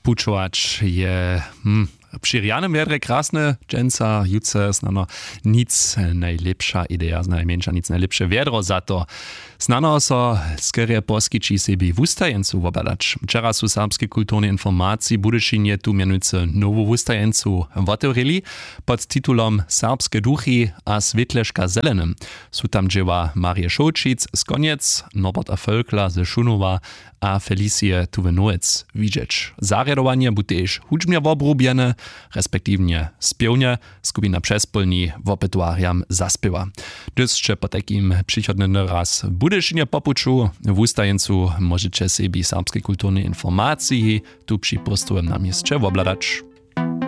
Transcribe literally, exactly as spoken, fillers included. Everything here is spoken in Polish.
pučovač je hm, przy rjanym wiedrze krasne, dżęca, jutce, znano nic najlepsza idea, najmniejsza nic najlepsze wiedro za to. Znano so skierie poskiči sebi wustajencu wobadać. Wczera su serbskie kulturne informacji Budyšinie tu mianujce nowu wustajencu otworili pod titulom Serbskie duchy a Svetležka zelenym. Su tam dzieła Marie Šolčic z Koniec, Norbert Afölkla ze Šunova a Felicie Tuwenoec widzieć. Zarjadowanie bu też hudźmie wobrubiene, respektywnie spiewnie, skupina przespolni w opetuariam zaspiewa. Dyscze po takim przychodnym raz Budyšinie popuczu w ustajencu możecie sobie serbskie kulturne informacji tu przy postojem na mieście wobladać.